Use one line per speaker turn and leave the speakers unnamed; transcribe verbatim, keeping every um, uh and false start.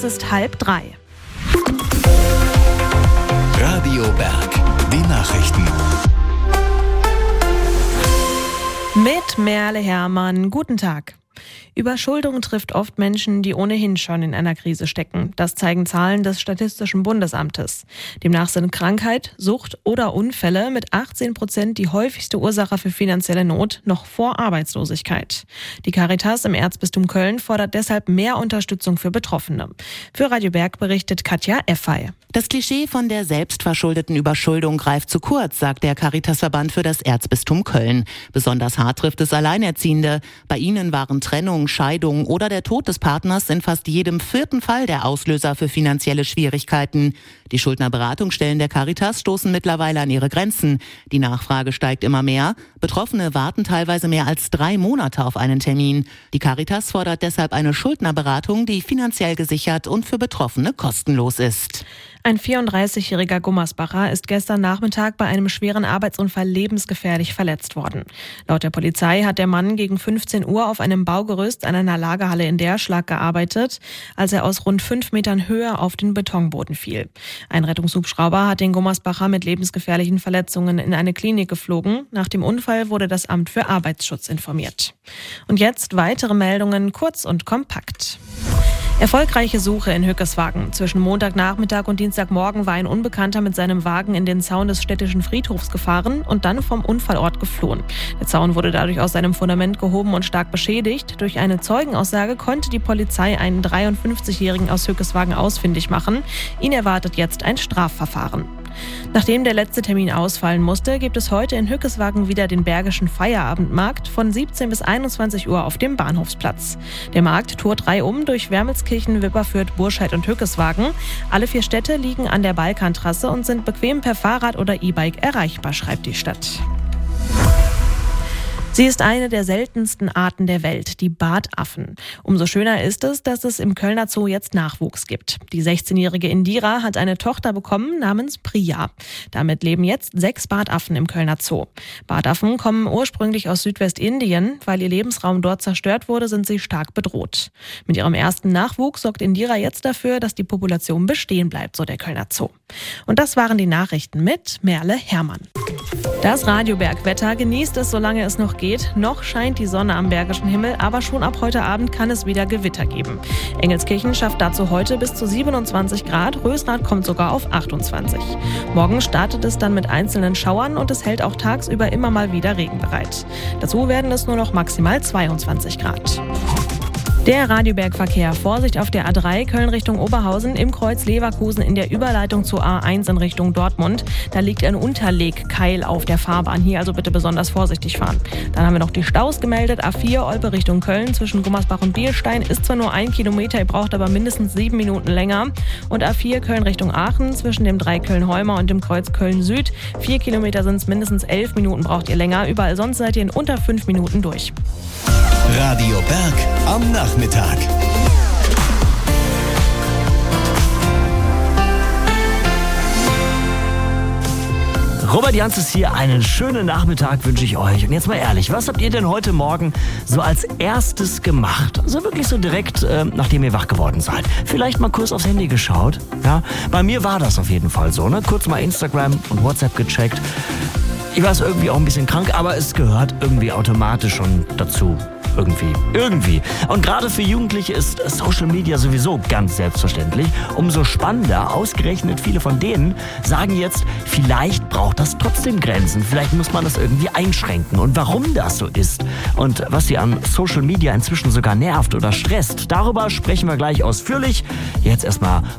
ist halb drei.
Radio Berg, die Nachrichten.
Mit Merle Hermann, guten Tag. Überschuldung trifft oft Menschen, die ohnehin schon in einer Krise stecken. Das zeigen Zahlen des Statistischen Bundesamtes. Demnach sind Krankheit, Sucht oder Unfälle mit achtzehn Prozent die häufigste Ursache für finanzielle Not, noch vor Arbeitslosigkeit. Die Caritas im Erzbistum Köln fordert deshalb mehr Unterstützung für Betroffene. Für Radio Berg berichtet Katja Effay.
Das Klischee von der selbstverschuldeten Überschuldung greift zu kurz, sagt der Caritasverband für das Erzbistum Köln. Besonders hart trifft es Alleinerziehende. Bei ihnen waren Trennung, Scheidung oder der Tod des Partners in fast jedem vierten Fall der Auslöser für finanzielle Schwierigkeiten. Die Schuldnerberatungsstellen der Caritas stoßen mittlerweile an ihre Grenzen. Die Nachfrage steigt immer mehr. Betroffene warten teilweise mehr als drei Monate auf einen Termin. Die Caritas fordert deshalb eine Schuldnerberatung, die finanziell gesichert und für Betroffene kostenlos ist.
Ein vierunddreißigjähriger Gummersbacher ist gestern Nachmittag bei einem schweren Arbeitsunfall lebensgefährlich verletzt worden. Laut der Polizei hat der Mann gegen fünfzehn Uhr auf einem Baugerüst an einer Lagerhalle in Derschlag gearbeitet, als er aus rund fünf Metern Höhe auf den Betonboden fiel. Ein Rettungshubschrauber hat den Gummersbacher mit lebensgefährlichen Verletzungen in eine Klinik geflogen. Nach dem Unfall wurde das Amt für Arbeitsschutz informiert. Und jetzt weitere Meldungen, kurz und kompakt. Erfolgreiche Suche in Hückeswagen. Zwischen Montagnachmittag und Dienstagmorgen war ein Unbekannter mit seinem Wagen in den Zaun des städtischen Friedhofs gefahren und dann vom Unfallort geflohen. Der Zaun wurde dadurch aus seinem Fundament gehoben und stark beschädigt. Durch eine Zeugenaussage konnte die Polizei einen dreiundfünfzigjährigen aus Hückeswagen ausfindig machen. Ihn erwartet jetzt ein Strafverfahren. Nachdem der letzte Termin ausfallen musste, gibt es heute in Hückeswagen wieder den Bergischen Feierabendmarkt von siebzehn bis einundzwanzig Uhr auf dem Bahnhofsplatz. Der Markt tourt reihum durch Wermelskirchen, Wipperfürth, Burscheid und Hückeswagen. Alle vier Städte liegen an der Balkantrasse und sind bequem per Fahrrad oder E-Bike erreichbar, schreibt die Stadt. Sie ist eine der seltensten Arten der Welt, die Bartaffen. Umso schöner ist es, dass es im Kölner Zoo jetzt Nachwuchs gibt. Die sechzehnjährige Indira hat eine Tochter bekommen namens Priya. Damit leben jetzt sechs Bartaffen im Kölner Zoo. Bartaffen kommen ursprünglich aus Südwestindien. Weil ihr Lebensraum dort zerstört wurde, sind sie stark bedroht. Mit ihrem ersten Nachwuchs sorgt Indira jetzt dafür, dass die Population bestehen bleibt, so der Kölner Zoo. Und das waren die Nachrichten mit Merle Hermann. Das Radio Berg-Wetter, genießt es, solange es noch geht. Noch scheint die Sonne am Bergischen Himmel, aber schon ab heute Abend kann es wieder Gewitter geben. Engelskirchen schafft dazu heute bis zu siebenundzwanzig Grad, Rösrath kommt sogar auf achtundzwanzig. Morgen startet es dann mit einzelnen Schauern und es hält auch tagsüber immer mal wieder Regen bereit. Dazu werden es nur noch maximal zweiundzwanzig Grad. Der Radioberg-Verkehr. Vorsicht auf der A drei Köln Richtung Oberhausen im Kreuz Leverkusen in der Überleitung zur A eins in Richtung Dortmund. Da liegt ein Unterlegkeil auf der Fahrbahn. Hier also bitte besonders vorsichtig fahren. Dann haben wir noch die Staus gemeldet. A vier Olpe Richtung Köln zwischen Gummersbach und Bielstein ist zwar nur ein Kilometer, ihr braucht aber mindestens sieben Minuten länger. Und A vier Köln Richtung Aachen zwischen dem Dreieck Köln-Holmer und dem Kreuz Köln-Süd. Vier Kilometer sind es, mindestens elf Minuten braucht ihr länger. Überall sonst seid ihr in unter fünf Minuten durch.
Radio Berg am Nachmittag.
Robert Janzes hier, einen schönen Nachmittag wünsche ich euch. Und jetzt mal ehrlich, was habt ihr denn heute Morgen so als erstes gemacht? Also wirklich so direkt, äh, nachdem ihr wach geworden seid. Vielleicht mal kurz aufs Handy geschaut. Ja? Bei mir war das auf jeden Fall so. Ne? Kurz mal Instagram und WhatsApp gecheckt. Ich war irgendwie auch ein bisschen krank, aber es gehört irgendwie automatisch schon dazu. Irgendwie. Irgendwie. Und gerade für Jugendliche ist Social Media sowieso ganz selbstverständlich. Umso spannender, ausgerechnet viele von denen sagen jetzt, vielleicht braucht das trotzdem Grenzen. Vielleicht muss man das irgendwie einschränken. Und warum das so ist und was sie an Social Media inzwischen sogar nervt oder stresst, darüber sprechen wir gleich ausführlich. Jetzt erstmal